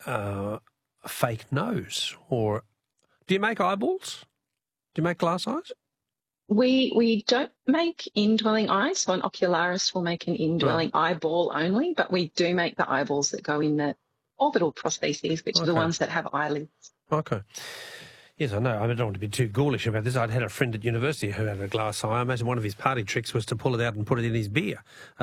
a fake nose? Or do you make eyeballs? Do you make glass eyes? We don't make indwelling eyes, so an ocularist will make an indwelling eyeball only, but we do make the eyeballs that go in the orbital prostheses, which are the ones that have eyelids. Okay. Yes, I know. I don't want to be too ghoulish about this. I'd had a friend at university who had a glass eye. I imagine one of his party tricks was to pull it out and put it in his beer.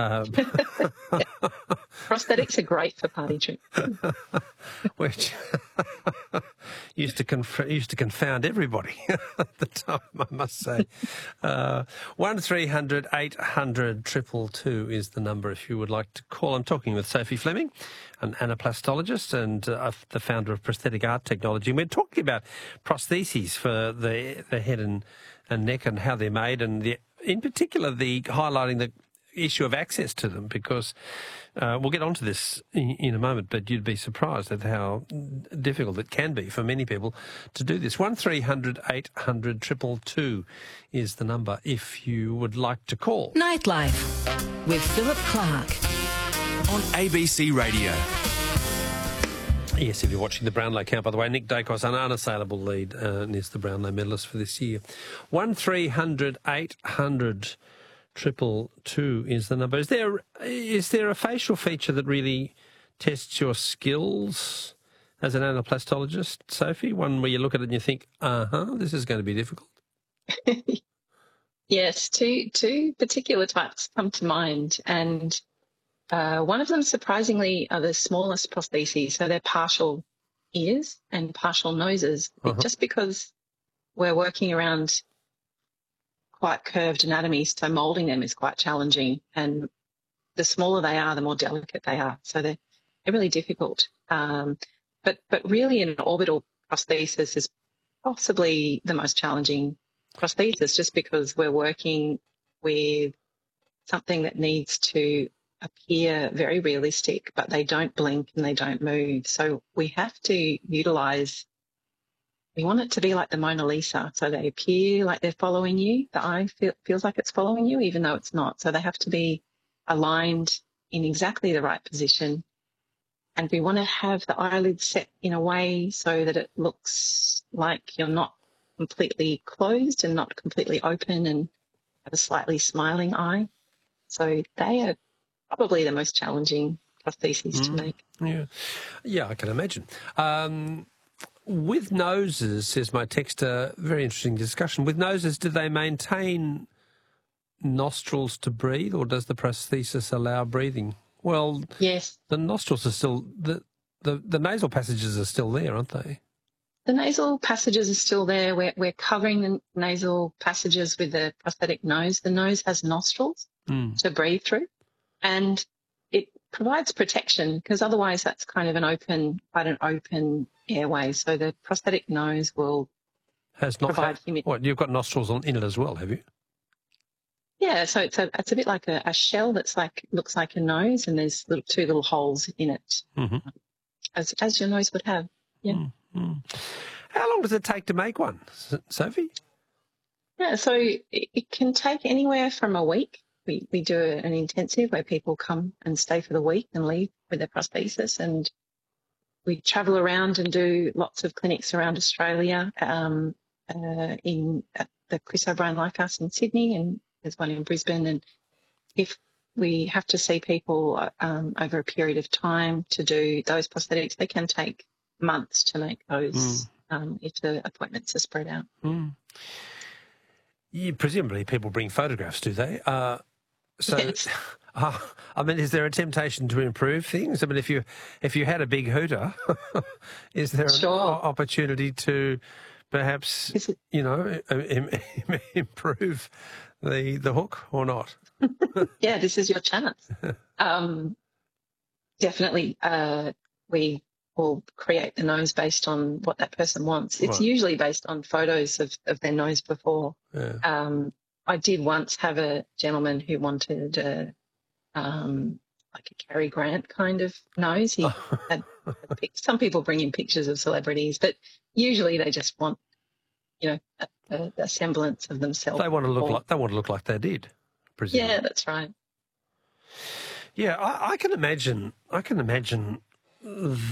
Prosthetics are great for party tricks. Which used to confound everybody at the time, I must say. 1300 800 222 is the number if you would like to call. I'm talking with Sophie Fleming, an anaplastologist and the founder of Prosthetic Art Technology. And we're talking about prostheses for the head and neck and how they're made, and in particular highlighting the issue of access to them, because we'll get onto this in a moment, but you'd be surprised at how difficult it can be for many people to do this. 1300 800 222 is the number if you would like to call. Nightlife with Philip Clark on ABC Radio. Yes, if you're watching the Brownlow count, by the way, Nick Dacos, an unassailable lead, and is the Brownlow medalist for this year. 1300 800 222 is the number. Is there a facial feature that really tests your skills as an anaplastologist, Sophie? One where you look at it and you think, this is going to be difficult? Yes, two particular types come to mind, and one of them, surprisingly, are the smallest prostheses. So they're partial ears and partial noses, just because we're working around quite curved anatomy, so moulding them is quite challenging. And the smaller they are, the more delicate they are. So they're really difficult. But really an orbital prosthesis is possibly the most challenging prosthesis, just because we're working with something that needs to appear very realistic, but they don't blink and they don't move. So we have to utilise, we want it to be like the Mona Lisa, so they appear like they're following you. The eye feels like it's following you, even though it's not. So they have to be aligned in exactly the right position. And we want to have the eyelids set in a way so that it looks like you're not completely closed and not completely open, and have a slightly smiling eye. So they are probably the most challenging prostheses to make. Yeah, I can imagine. With noses, says my texter, very interesting discussion. With noses, do they maintain nostrils to breathe, or does the prosthesis allow breathing? Well, yes. The nostrils are still, the nasal passages are still there, aren't they? The nasal passages are still there. We're covering the nasal passages with the prosthetic nose. The nose has nostrils to breathe through, and it provides protection, because otherwise that's kind of quite an open airway. So the prosthetic nose will provide humidity. What, you've got nostrils in it as well, have you? Yeah, so it's a bit like a shell that's looks like a nose, and there's two little holes in it, as your nose would have. Yeah. How long does it take to make one, Sophie? Yeah, so it can take anywhere from a week. We do an intensive where people come and stay for the week and leave with their prosthesis, and we travel around and do lots of clinics around Australia, at the Chris O'Brien Lifehouse in Sydney, and there's one in Brisbane. And if we have to see people over a period of time to do those prosthetics, they can take months to make those if the appointments are spread out. Presumably people bring photographs, do they? Yes. I mean, is there a temptation to improve things? I mean, if you had a big hooter, is there an opportunity to perhaps, improve the hook or not? Yeah, this is your chance. Definitely, we will create the nose based on what that person wants. It's usually based on photos of their nose before. Yeah. I did once have a gentleman who wanted like a Cary Grant kind of nose. He had some people bring in pictures of celebrities, but usually they just want, a semblance of themselves. They want to look like they did, presumably. Yeah, that's right. Yeah, I can imagine